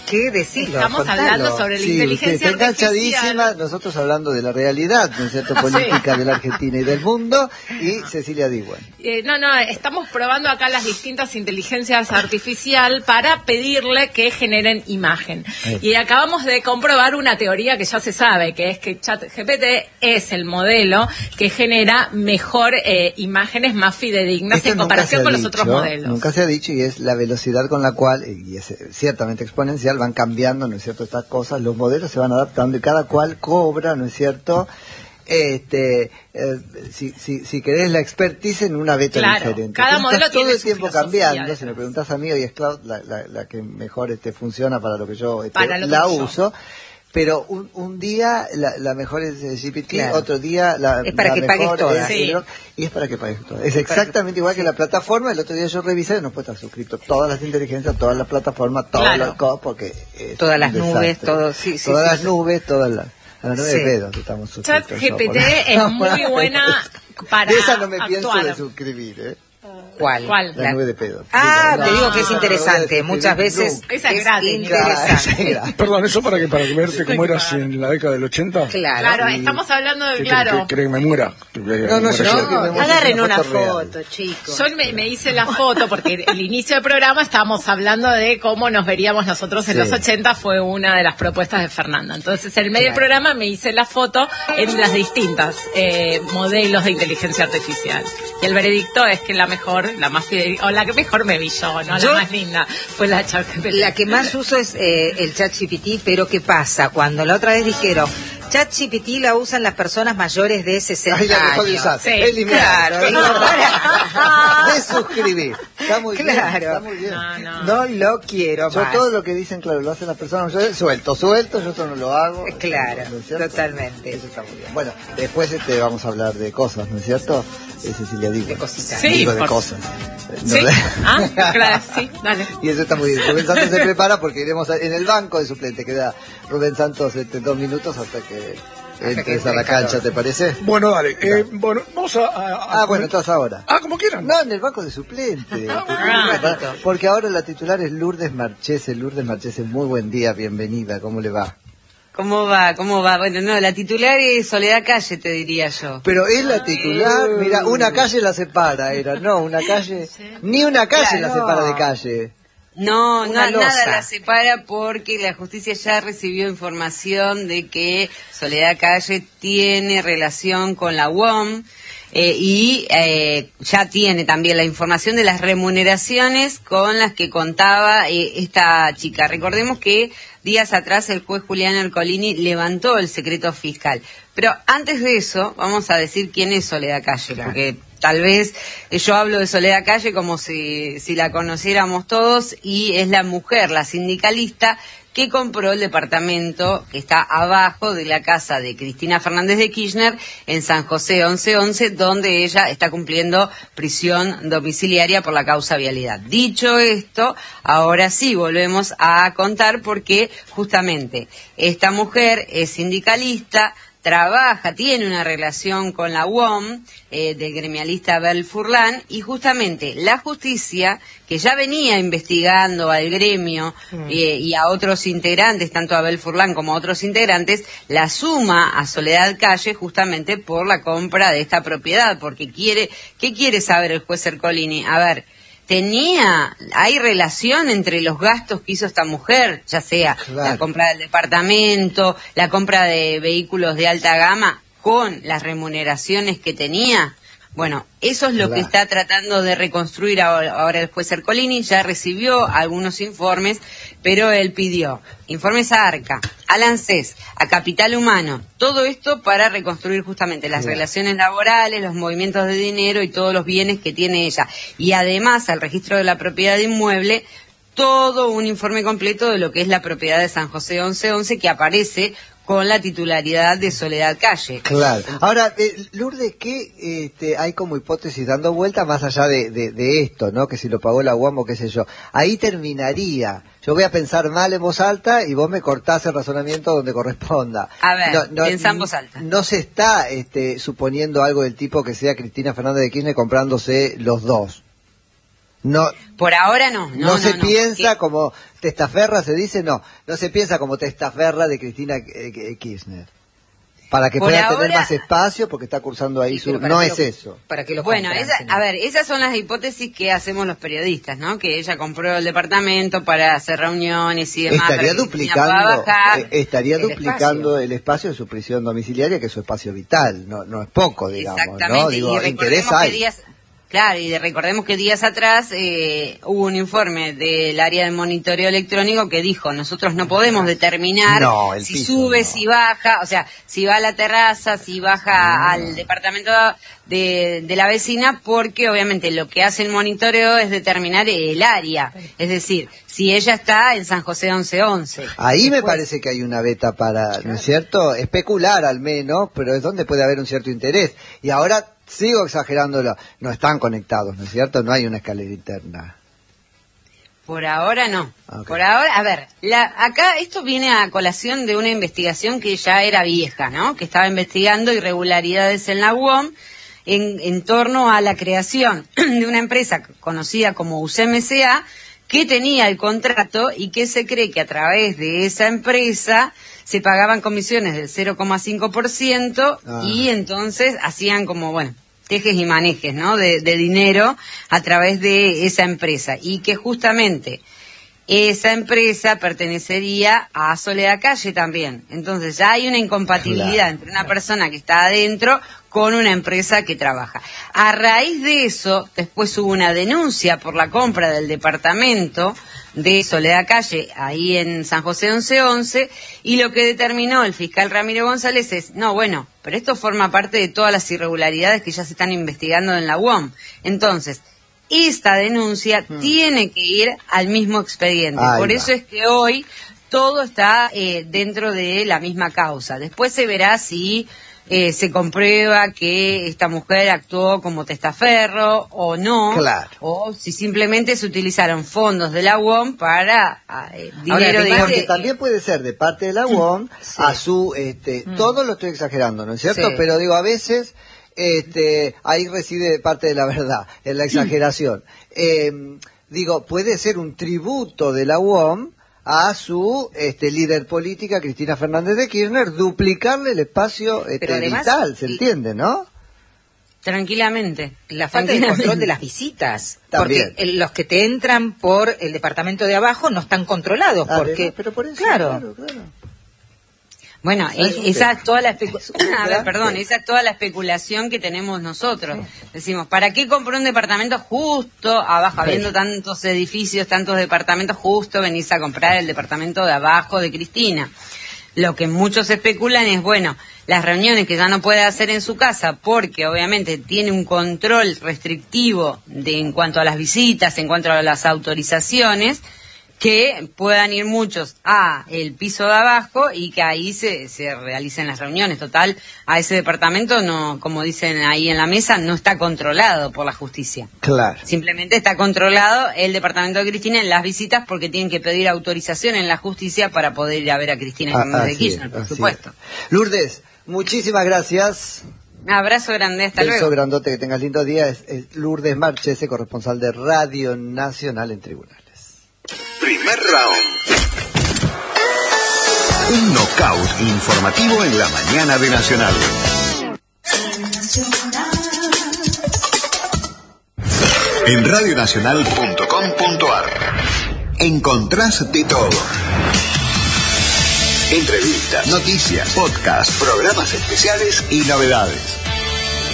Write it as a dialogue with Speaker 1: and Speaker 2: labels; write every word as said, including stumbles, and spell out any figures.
Speaker 1: ¿Qué decirlo?
Speaker 2: Estamos
Speaker 1: contalo.
Speaker 2: hablando sobre la
Speaker 3: sí,
Speaker 2: inteligencia
Speaker 3: está
Speaker 2: artificial.
Speaker 3: enganchadísima, nosotros hablando de la realidad, ¿no es cierto?, política de la Argentina y del mundo, y Cecilia Diwan.
Speaker 2: Eh, no, no, estamos probando acá las distintas inteligencias artificial para pedirle que generen imagen.
Speaker 3: Ahí.
Speaker 2: Y acabamos de comprobar una teoría que ya se sabe, que es que ChatGPT es el modelo que genera mejor eh, imágenes más fidedignas
Speaker 3: Esto
Speaker 2: en
Speaker 3: nunca
Speaker 2: comparación
Speaker 3: se ha
Speaker 2: con los
Speaker 3: dicho,
Speaker 2: otros modelos.
Speaker 3: Nunca se ha dicho, y es la velocidad con la cual, y es ciertamente exponencial, van cambiando, ¿no es cierto?, estas cosas, los modelos se van adaptando y cada cual cobra, ¿no es cierto?, este eh, si, si, si querés la expertise en una beta
Speaker 2: Claro,
Speaker 3: diferente.
Speaker 2: cada
Speaker 3: Entonces,
Speaker 2: modelo
Speaker 3: está todo
Speaker 2: tiene
Speaker 3: el
Speaker 2: su
Speaker 3: tiempo
Speaker 2: filosofía
Speaker 3: cambiando.
Speaker 2: detrás.
Speaker 3: Si me preguntás a mí, hoy es Cloud la, la, la que mejor este funciona para lo que yo este,
Speaker 2: Para lo que
Speaker 3: la
Speaker 2: yo.
Speaker 3: uso. Pero un, un día la, la mejor es eh, G P T,
Speaker 1: Claro.
Speaker 3: otro día la,
Speaker 1: Es para
Speaker 3: la
Speaker 1: que pagues
Speaker 3: mejor
Speaker 1: todas.
Speaker 3: es,
Speaker 2: Sí.
Speaker 3: y es para que pagues todas. Es exactamente igual que la plataforma. El otro día yo revisé y no puedo estar suscrito todas las inteligencias, todas las plataformas, todas
Speaker 2: Claro.
Speaker 3: las cosas, porque es
Speaker 1: Todas
Speaker 3: un
Speaker 1: las nubes,
Speaker 3: desastre.
Speaker 1: todo, sí, sí,
Speaker 3: todas
Speaker 1: sí,
Speaker 3: las
Speaker 1: sí.
Speaker 3: nubes, todas las a las nube
Speaker 1: Sí.
Speaker 3: de pedos estamos suscritos.
Speaker 2: ChatGPT
Speaker 3: ¿no? Por-
Speaker 2: es muy buena para
Speaker 3: De esa no me pienso
Speaker 2: actuar.
Speaker 3: de suscribir, ¿eh?
Speaker 1: ¿Cuál?
Speaker 2: ¿Cuál?
Speaker 3: La,
Speaker 1: La-
Speaker 3: nube de pedos.
Speaker 1: Ah,
Speaker 3: Digo,
Speaker 1: te
Speaker 3: no,
Speaker 1: digo que es
Speaker 3: no,
Speaker 1: interesante.
Speaker 3: no, no,
Speaker 1: Muchas
Speaker 3: no,
Speaker 1: veces
Speaker 2: Esa es
Speaker 1: es
Speaker 2: gratis.
Speaker 3: Claro,
Speaker 1: interesante.
Speaker 3: claro.
Speaker 4: Perdón, ¿eso para que para que verte cómo eras en la década del ochenta?
Speaker 1: Claro.
Speaker 2: Claro, estamos hablando de,
Speaker 4: ¿Qué
Speaker 2: claro.
Speaker 4: cree que me muera? ¿Que me
Speaker 3: No, no,
Speaker 4: muera
Speaker 3: yo
Speaker 4: yo?
Speaker 3: creo que me
Speaker 1: No,
Speaker 3: muestres
Speaker 1: agarren una
Speaker 3: foto real.
Speaker 1: foto, chicos.
Speaker 2: Yo me, me hice la foto porque el inicio del programa estábamos hablando de cómo nos veríamos nosotros en
Speaker 3: Sí.
Speaker 2: los ochenta, fue una de las propuestas de Fernanda. Entonces, en medio del
Speaker 1: Claro.
Speaker 2: programa me hice la foto en las distintas eh, modelos de inteligencia artificial. Y el veredicto es que la mejor, la más fidedigna, o la que mejor me vi yo, ¿no?
Speaker 1: Yo-
Speaker 2: La más linda, fue la ChatGPT.
Speaker 1: La que más uso es eh, el ChatGPT, pero ¿qué pasa? Cuando la otra vez dijeron, ChatGPT la usan las personas mayores de sesenta
Speaker 3: Ay, la dejó de
Speaker 1: años.
Speaker 3: usar.
Speaker 2: Sí.
Speaker 3: Eliminar.
Speaker 1: Claro, digo, para.
Speaker 3: De suscribir. Está muy bien.
Speaker 1: Claro.
Speaker 3: Está muy bien.
Speaker 2: No, no.
Speaker 1: No lo quiero
Speaker 3: Yo
Speaker 1: más.
Speaker 3: todo lo que dicen, claro, lo hacen las personas mayores, suelto, suelto, yo eso no lo hago.
Speaker 1: Claro,
Speaker 3: ¿no es cierto?
Speaker 1: totalmente.
Speaker 3: Eso está muy bien. Bueno, después este vamos a hablar de cosas, ¿no es cierto? De Cecilia Diwan.
Speaker 1: De cositas.
Speaker 2: Sí,
Speaker 3: Digo de
Speaker 2: por-
Speaker 3: cosas. No,
Speaker 2: ¿Sí?
Speaker 3: de-
Speaker 2: Ah, claro, sí, dale.
Speaker 3: Y eso está muy bien. Rubén Santos se prepara porque iremos a- en el banco de suplente. Queda Rubén Santos este, dos minutos hasta que entres
Speaker 1: que
Speaker 3: a la
Speaker 1: entre
Speaker 3: cancha,
Speaker 1: calor.
Speaker 3: ¿te parece?
Speaker 4: Bueno, dale. Eh, bueno, vamos a... a- a-
Speaker 3: Ah, bueno, entonces ahora.
Speaker 4: Ah, como quieran.
Speaker 3: No, en el banco de suplente.
Speaker 2: Ah,
Speaker 3: Porque ahora la titular es Lourdes Marchese. Lourdes Marchese, muy buen día, bienvenida. ¿Cómo le va?
Speaker 5: ¿Cómo va? ¿Cómo va? Bueno, no, la titular es Soledad Calle, te diría yo.
Speaker 3: Pero es la titular, mira, una calle la separa, era, no, una calle, ni una calle la
Speaker 1: Claro.
Speaker 3: separa de calle.
Speaker 5: No, no,
Speaker 1: Una losa.
Speaker 5: nada la separa porque la justicia ya recibió información de que Soledad Calle tiene relación con la U O M eh, y eh, ya tiene también la información de las remuneraciones con las que contaba eh, esta chica. Recordemos que días atrás el juez Julián Ercolini levantó el secreto fiscal. Pero antes de eso, vamos a decir quién es Soledad Calle,
Speaker 1: Claro.
Speaker 5: porque tal vez eh, yo hablo de Soledad Calle como si, si la conociéramos todos, y es la mujer, la sindicalista, que compró el departamento que está abajo de la casa de Cristina Fernández de Kirchner en San José once once, donde ella está cumpliendo prisión domiciliaria por la causa vialidad. Dicho esto, ahora sí volvemos a contar porque justamente esta mujer es sindicalista, trabaja, tiene una relación con la U O M, eh, del gremialista Abel Furlan, y justamente la justicia, que ya venía investigando al gremio eh, y a otros integrantes, tanto a Abel Furlan como a otros integrantes, la suma a Soledad Calle justamente por la compra de esta propiedad, porque quiere, ¿qué quiere saber el juez Ercolini? A ver, tenía, hay relación entre los gastos que hizo esta mujer, ya sea
Speaker 3: Claro.
Speaker 5: la compra del departamento, la compra de vehículos de alta gama, con las remuneraciones que tenía. Bueno, eso es lo
Speaker 3: Claro.
Speaker 5: que está tratando de reconstruir ahora, ahora el juez Ercolini. Ya recibió algunos informes, pero él pidió informes a ARCA, al ANSES, a Capital Humano, todo esto para reconstruir justamente las
Speaker 3: Claro.
Speaker 5: relaciones laborales, los movimientos de dinero y todos los bienes que tiene ella. Y además al registro de la propiedad inmueble, todo un informe completo de lo que es la propiedad de San José once once, que aparece con la titularidad de Soledad Calle.
Speaker 3: Claro. Ahora, eh, Lourdes, ¿qué este, hay como hipótesis dando vuelta más allá de, de, de esto, ¿no? Que si lo pagó la U A M o qué sé yo. Ahí terminaría. Yo voy a pensar mal en voz alta y vos me cortás el razonamiento donde corresponda.
Speaker 5: A ver, pensá en voz alta.
Speaker 3: No se está este, suponiendo algo del tipo que sea Cristina Fernández de Kirchner comprándose los dos. No,
Speaker 5: Por ahora no. No,
Speaker 3: no, no se
Speaker 5: no,
Speaker 3: piensa
Speaker 5: que...
Speaker 3: como testaferra, se dice, no, no se piensa como testaferra de Cristina eh, Kirchner. Para que
Speaker 5: Por
Speaker 3: pueda
Speaker 5: ahora...
Speaker 3: tener más espacio, porque está cursando ahí
Speaker 1: sí,
Speaker 3: su... No es
Speaker 1: lo,
Speaker 3: eso.
Speaker 1: Para que lo
Speaker 5: bueno,
Speaker 1: compran,
Speaker 5: esa,
Speaker 1: señor.
Speaker 5: a ver, esas son las hipótesis que hacemos los periodistas, ¿no? Que ella compró el departamento para hacer reuniones y demás.
Speaker 3: Estaría
Speaker 5: para que
Speaker 3: duplicando,
Speaker 5: bajar.
Speaker 3: eh, estaría
Speaker 1: el
Speaker 3: duplicando
Speaker 1: espacio.
Speaker 3: el espacio de su prisión domiciliaria, que es su espacio vital. No, no es poco, digamos,
Speaker 5: Exactamente.
Speaker 3: ¿no? Digo,
Speaker 5: y recordemos
Speaker 3: interés
Speaker 5: que
Speaker 3: hay.
Speaker 5: días, claro, y de, recordemos que días atrás eh, hubo un informe del área de monitoreo electrónico que dijo, nosotros no podemos determinar
Speaker 3: No, el
Speaker 5: si
Speaker 3: piso,
Speaker 5: sube,
Speaker 3: no.
Speaker 5: si baja, o sea, si va a la terraza, si baja
Speaker 3: No.
Speaker 5: al departamento de, de la vecina, porque obviamente lo que hace el monitoreo es determinar el área, es decir, si ella está en San José once once.
Speaker 3: Ahí me
Speaker 5: Después-
Speaker 3: parece que hay una beta para, ¿no es cierto? Especular al menos, pero es donde puede haber un cierto interés. Y ahora sigo exagerándolo, no están conectados, ¿no es cierto? No hay una escalera interna.
Speaker 5: Por ahora no.
Speaker 3: Okay.
Speaker 5: Por ahora, a ver, la, acá esto viene a colación de una investigación que ya era vieja, ¿no? Que estaba investigando irregularidades en la U O M en, en torno a la creación de una empresa conocida como U C M C A que tenía el contrato y que se cree que a través de esa empresa se pagaban comisiones del cero coma cinco por ciento
Speaker 3: Ah.
Speaker 5: y entonces hacían como, bueno, tejes y manejes, ¿no? De, de dinero a través de esa empresa y que justamente esa empresa pertenecería a Soledad Calle también. Entonces ya hay una incompatibilidad
Speaker 3: Claro.
Speaker 5: entre una persona que está adentro con una empresa que trabaja. A raíz de eso, después hubo una denuncia por la compra del departamento de Soledad Calle, ahí en San José once once, y lo que determinó el fiscal Ramiro González es, no, bueno, pero esto forma parte de todas las irregularidades que ya se están investigando en la U O M. Entonces, esta denuncia
Speaker 3: Hmm.
Speaker 5: tiene que ir al mismo expediente.
Speaker 3: Ahí
Speaker 5: Por
Speaker 3: va.
Speaker 5: eso es que hoy todo está eh, dentro de la misma causa. Después se verá si eh, se comprueba que esta mujer actuó como testaferro o no,
Speaker 3: Claro.
Speaker 5: o si simplemente se utilizaron fondos de la U O M para eh, dinero
Speaker 1: Ahora,
Speaker 5: de...
Speaker 1: además
Speaker 3: Porque
Speaker 1: de-
Speaker 3: también puede ser de parte de la U O M
Speaker 1: Sí.
Speaker 3: a su, este, todo lo estoy exagerando, ¿no es cierto?
Speaker 1: Sí.
Speaker 3: Pero digo, a veces, este, ahí reside parte de la verdad, en la exageración. Eh, digo, puede ser un tributo de la U O M a su este, líder política, Cristina Fernández de Kirchner, duplicarle el espacio este,
Speaker 1: Pero además-
Speaker 3: vital, ¿se
Speaker 1: y-
Speaker 3: entiende, no?
Speaker 5: Tranquilamente.
Speaker 1: La falta de
Speaker 5: Tranquilamente.
Speaker 1: control de las visitas.
Speaker 3: También.
Speaker 1: Porque el- los que te entran por el departamento de abajo no están controlados.
Speaker 3: Ah,
Speaker 1: porque,
Speaker 3: no, pero por eso,
Speaker 1: claro.
Speaker 3: claro, claro.
Speaker 5: Bueno,
Speaker 3: Es
Speaker 5: es-
Speaker 3: un
Speaker 5: esa
Speaker 3: tema.
Speaker 5: es toda la especulación.
Speaker 3: Es un
Speaker 5: A ver,
Speaker 3: gran
Speaker 5: perdón,
Speaker 3: tema.
Speaker 5: esa es toda la especulación que tenemos nosotros. Decimos, ¿para qué compró un departamento justo abajo?
Speaker 3: Sí.
Speaker 5: Habiendo tantos edificios, tantos departamentos, justo venís a comprar el departamento de abajo de Cristina. Lo que muchos especulan es, bueno, las reuniones que ya no puede hacer en su casa porque obviamente tiene un control restrictivo de en cuanto a las visitas, en cuanto a las autorizaciones, que puedan ir muchos a el piso de abajo y que ahí se, se realicen las reuniones. Total, a ese departamento, no, como dicen ahí en la mesa, no está controlado por la justicia.
Speaker 3: Claro.
Speaker 5: Simplemente está controlado el departamento de Cristina en las visitas porque tienen que pedir autorización en la justicia para poder ir a ver a Cristina
Speaker 3: Ah,
Speaker 5: Fernández de
Speaker 3: así es,
Speaker 5: Kirchner, por
Speaker 3: así
Speaker 5: supuesto.
Speaker 3: es. Lourdes, muchísimas gracias.
Speaker 5: Un abrazo grande, hasta
Speaker 3: Beso
Speaker 5: luego.
Speaker 3: grandote, que tengas lindo día. Es, es Lourdes Marchese, corresponsal de Radio Nacional en Tribunales.
Speaker 6: Primer round. Un knockout informativo en la mañana de Nacional. En radionacional punto com punto ar encontrás de todo. Entrevistas, noticias, podcasts, programas especiales y novedades.